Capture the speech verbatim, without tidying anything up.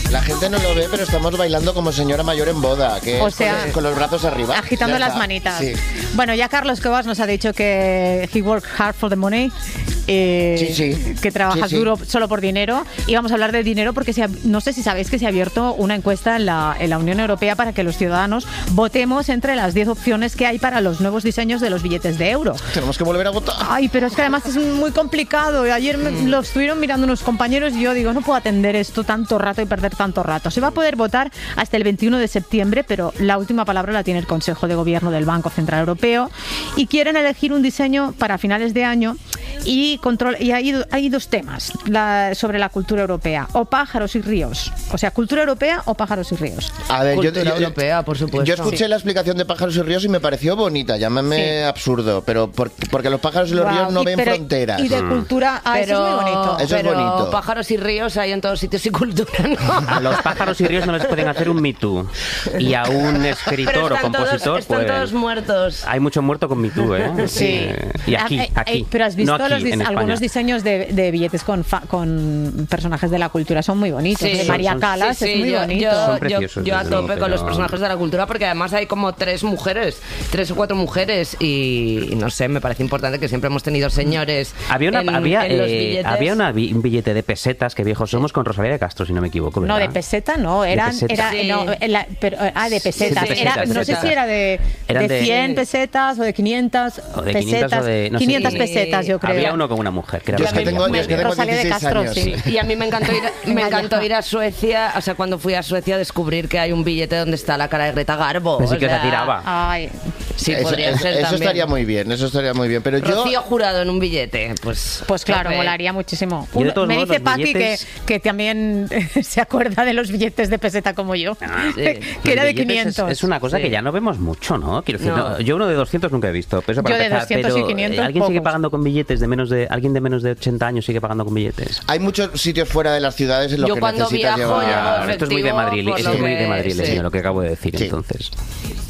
La gente no lo ve, pero estamos bailando como señora mayor en boda, que O es sea, con, los, con los brazos arriba. Agitando Ya las está. manitas. Sí. Bueno, ya Carlos Cuevas nos ha dicho que he worked hard for the money. Eh, Sí, sí. Que trabajas Sí, sí. duro solo por dinero. Y vamos a hablar de dinero porque se ha- no sé si sabéis que se ha abierto una encuesta en la, en la Unión Europea para que los ciudadanos votemos entre las diez opciones que hay para los nuevos diseños de los billetes de euro. Tenemos que volver a votar. Ay, pero es que además es muy complicado. Ayer me- lo estuvieron mirando unos compañeros y yo digo, no puedo atender esto tanto rato y perder tanto rato. Se va a poder votar hasta el veintiuno de septiembre, pero la última palabra la tiene el Consejo de Gobierno del Banco Central Europeo y quieren elegir un diseño para finales de año y, control, y hay, do- hay dos temas la- sobre la cultura europea, o pájaros y ríos. O sea, cultura europea o pájaros y ríos. A ver, yo, Cultura yo- europea, por supuesto. Yo escuché Sí. la explicación de pájaros y ríos y me pareció bonita, llámame Sí. absurdo, pero por- porque los pájaros y los Guau, ríos no y- ven pero- fronteras. Y de cultura, ah, pero, eso es muy bonito. Eso es pero bonito. pájaros y ríos hay en todos sitios y cultura, ¿no? A los pájaros y ríos no les pueden hacer un Me Too. Y a un Pero escritor o están compositor todos, están pueden. todos muertos. Hay mucho muerto con Me Too, ¿eh? Sí. Eh, Y aquí, Ah, eh, aquí. eh, pero has visto no aquí, los dis- en España. algunos diseños de, de billetes con, fa- con personajes de la cultura, son muy bonitos. Sí. de Son- María son- Calas Sí, sí, es muy yo, bonito. yo- Son yo- preciosos, yo a desde tope luego, con los pero- personajes de la cultura porque además hay como tres mujeres, tres o cuatro mujeres y, y no sé, me parece importante que siempre hemos tenido señores Había, una, en, había, en los eh, billetes. había una bi- un billete de pesetas que viejos somos con Rosalía de Castro, si no me equivoco, ¿verdad? No, de peseta no, eran, peseta. era, Sí. no, eh, la- pero, eh, ah, de pesetas. Sí, de Era- pesetas, no sé pesetas. si era de, Eran de de- cien pesetas o de quinientas O de quinientas pesetas. o de- no sé. quinientas Sí. pesetas, yo creo. Había uno con una mujer, que era Yo es que Rosalía. tengo, yo es que tengo Rosalía de dieciséis Castro, años. sí. Y a mí me encantó ir, me Venga, encantó ya. ir a Suecia, o sea, cuando fui a Suecia descubrir que hay un billete donde está la cara de Greta Garbo. Pensé o que sea, se tiraba. Ay, Sí, eso podría eso- ser eso también. estaría muy bien, eso estaría muy bien. Pero yo, Rocío Jurado en un billete, pues... pues claro, tope. molaría muchísimo. Yo de Uno- todos me modos, dice los Paqui billetes- que, que también se acuerda de los billetes de peseta como yo, Ah, sí. que era de Los billetes quinientos. Es, es una cosa Sí. que ya no vemos mucho, ¿no? Quiero decir, No. no, yo uno de doscientos nunca he visto. Pero eso para Yo de empezar, doscientos y pero, quinientos eh, ¿alguien sigue pocos. pagando con billetes de menos de alguien de menos de ochenta años sigue pagando con billetes? hay muchos sitios fuera de las ciudades en los Yo que cuando necesitas viajo llevar... llevo Ah, esto es muy de efectivo, Madrid, por esto lo es muy que- de Madrid, sí. lo que acabo de decir Sí. entonces.